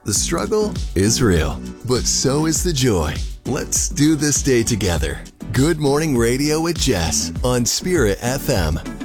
The struggle is real, but so is the joy. Let's do this day together. Good Morning Radio with Jess on Spirit FM.